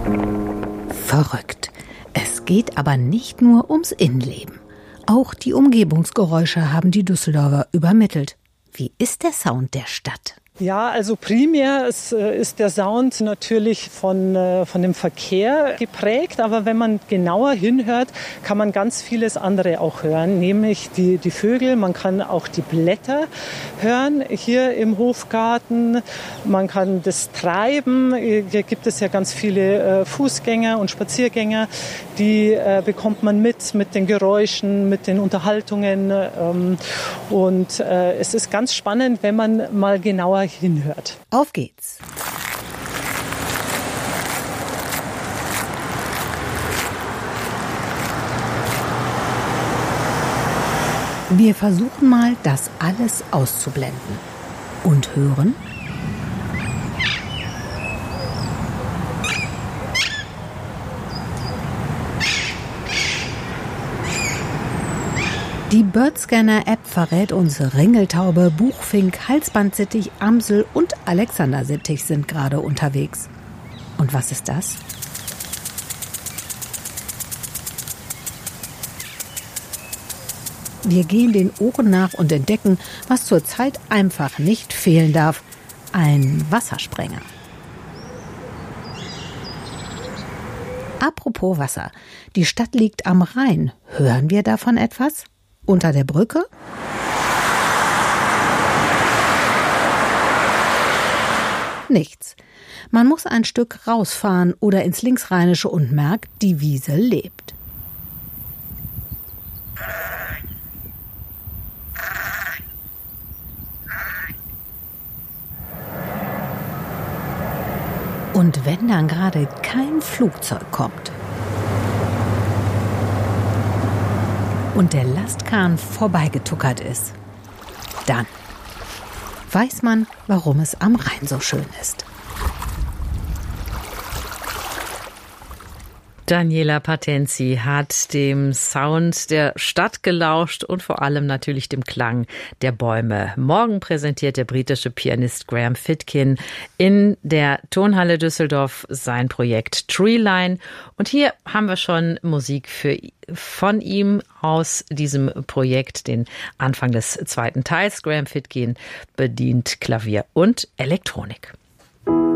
Verrückt. Es geht aber nicht nur ums Innenleben. Auch die Umgebungsgeräusche haben die Düsseldorfer übermittelt. Wie ist der Sound der Stadt? Ja, also primär ist der Sound natürlich von dem Verkehr geprägt, aber wenn man genauer hinhört, kann man ganz vieles andere auch hören, nämlich die Vögel, man kann auch die Blätter hören hier im Hofgarten, man kann das Treiben, hier gibt es ja ganz viele Fußgänger und Spaziergänger, die bekommt man mit den Geräuschen, mit den Unterhaltungen und es ist ganz spannend, wenn man mal genauer hinhört. Auf geht's! Wir versuchen mal, das alles auszublenden. Und hören? Die Birdscanner-App verrät uns, Ringeltaube, Buchfink, Halsbandsittich, Amsel und Alexandersittich sind gerade unterwegs. Und was ist das? Wir gehen den Ohren nach und entdecken, was zurzeit einfach nicht fehlen darf: ein Wassersprenger. Apropos Wasser. Die Stadt liegt am Rhein. Hören wir davon etwas? Unter der Brücke? Nichts. Man muss ein Stück rausfahren oder ins Linksrheinische und merkt, die Wiese lebt. Und wenn dann gerade kein Flugzeug kommt und der Lastkahn vorbeigetuckert ist, dann weiß man, warum es am Rhein so schön ist. Daniela Patenzi hat dem Sound der Stadt gelauscht und vor allem natürlich dem Klang der Bäume. Morgen präsentiert der britische Pianist Graham Fitkin in der Tonhalle Düsseldorf sein Projekt Treeline. Und hier haben wir schon Musik von ihm aus diesem Projekt, den Anfang des zweiten Teils. Graham Fitkin bedient Klavier und Elektronik.